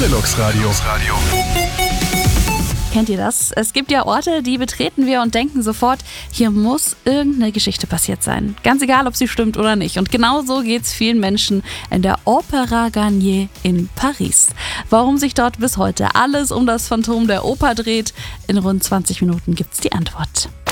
Deluxe Radio. Kennt ihr das? Es gibt ja Orte, die betreten wir und denken sofort, hier muss irgendeine Geschichte passiert sein. Ganz egal, ob sie stimmt oder nicht. Und genau so geht's vielen Menschen in der Opéra Garnier in Paris. Warum sich dort bis heute alles um das Phantom der Oper dreht, in rund 20 Minuten gibt's die Antwort.